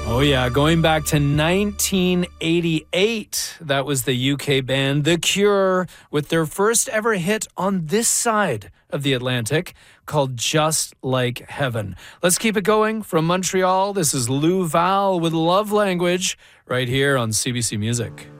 Oh, yeah. Going back to 1988, that was the UK band The Cure with their first ever hit on this side of the Atlantic called Just Like Heaven. Let's keep it going from Montreal. This is Lou Val with Love Language right here on CBC Music.